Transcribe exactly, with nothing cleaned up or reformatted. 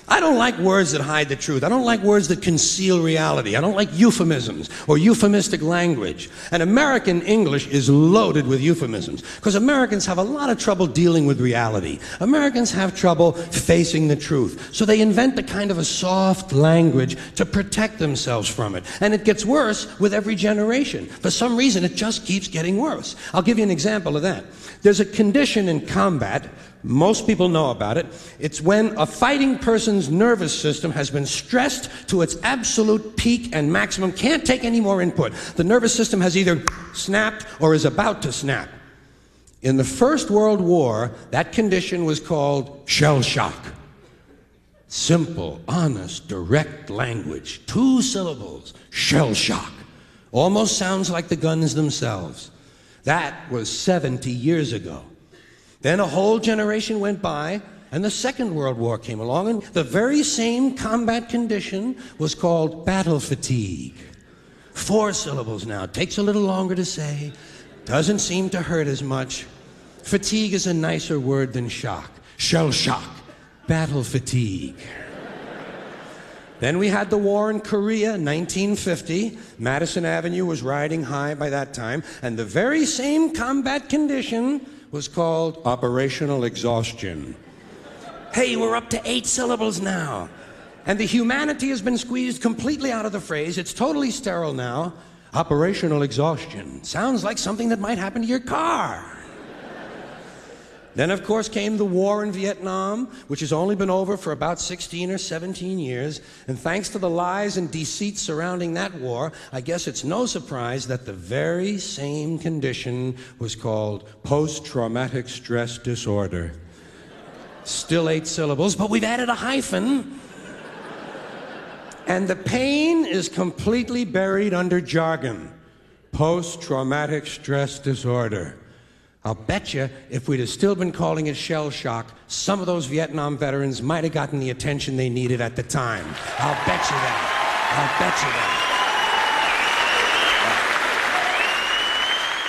I don't like words that hide the truth. I don't like words that conceal reality. I don't like euphemisms or euphemistic language. And American English is loaded with euphemisms because Americans have a lot of trouble dealing with reality. Americans have trouble facing the truth. So they invent a kind of a soft language to protect themselves from it. And it gets worse with every generation. For some reason, it just keeps getting worse. I'll give you an example of that. There's a condition in combat. Most people know about it. It's when a fighting person's nervous system has been stressed to its absolute peak and maximum, can't take any more input. The nervous system has either snapped or is about to snap. In the First World War, that condition was called shell shock. Simple, honest, direct language. Two syllables. Shell shock. Almost sounds like the guns themselves. That was seventy years ago. Then a whole generation went by, and the Second World War came along, and the very same combat condition was called battle fatigue. Four syllables now. Takes a little longer to say. Doesn't seem to hurt as much. Fatigue is a nicer word than shock. Shell shock. Battle fatigue. Then we had the war in Korea, nineteen fifty. Madison Avenue was riding high by that time, and the very same combat condition was called operational exhaustion. Hey, we're up to eight syllables now. And the humanity has been squeezed completely out of the phrase. It's totally sterile now. Operational exhaustion. Sounds like something that might happen to your car. Then, of course, came the war in Vietnam, which has only been over for about sixteen or seventeen years. And thanks to the lies and deceit surrounding that war, I guess it's no surprise that the very same condition was called post-traumatic stress disorder. Still eight syllables, but we've added a hyphen. And the pain is completely buried under jargon. Post-traumatic stress disorder. I'll bet you if we'd have still been calling it shell shock, some of those Vietnam veterans might have gotten the attention they needed at the time. I'll bet you that. I'll bet you that.